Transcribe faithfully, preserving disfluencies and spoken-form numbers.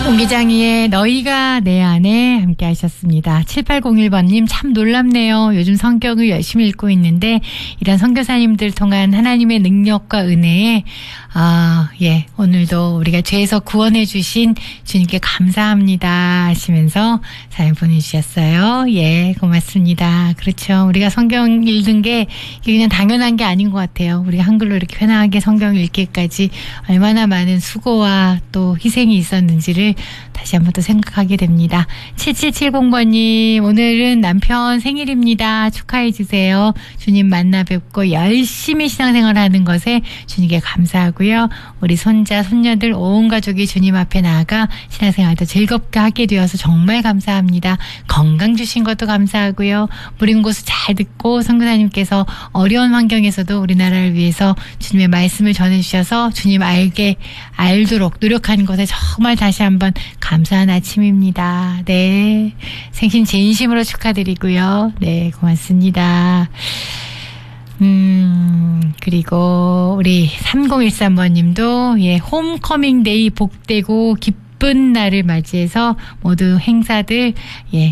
옹기장이의 너희가 내 안에 함께 하셨습니다. 칠팔공일 번님 참 놀랍네요. 요즘 성경을 열심히 읽고 있는데 이런 선교사님들 통한 하나님의 능력과 은혜에 아, 예, 오늘도 우리가 죄에서 구원해 주신 주님께 감사합니다 하시면서 사연 보내주셨어요. 예, 고맙습니다. 그렇죠. 우리가 성경 읽는 게 그냥 당연한 게 아닌 것 같아요. 우리가 한글로 이렇게 편하게 성경 읽기까지 얼마나 많은 수고와 또 희생이 있었는지를 다시 한번 또 생각하게 됩니다. 칠칠칠공 번님 오늘은 남편 생일입니다. 축하해 주세요. 주님 만나 뵙고 열심히 신앙생활하는 것에 주님께 감사하고요. 우리 손자 손녀들 온 가족이 주님 앞에 나아가 신앙생활도 즐겁게 하게 되어서 정말 감사합니다. 건강 주신 것도 감사하고요. 무림고수 잘 듣고 선교사님께서 어려운 환경에서도 우리나라를 위해서 주님의 말씀을 전해주셔서 주님 알게 알도록 노력하는 것에 정말 다시 한번 감사한 아침입니다. 네, 생신 진심으로 축하드리고요. 네, 고맙습니다. 음, 그리고 우리 삼공일삼 번님도 예, 홈커밍 데이 복되고 기쁜 날을 맞이해서 모두 행사들 예,